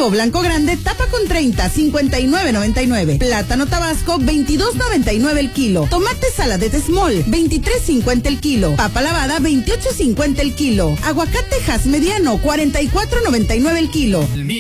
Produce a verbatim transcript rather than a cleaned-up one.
Huevo blanco grande, tapa con treinta, cincuenta y nueve noventa y nueve. Plátano tabasco, veintidós noventa y nueve el kilo. Tomate saladet small, veintitrés cincuenta el kilo. Papa lavada, veintiocho cincuenta el kilo. Aguacate Hass mediano, cuarenta y cuatro noventa y nueve el kilo.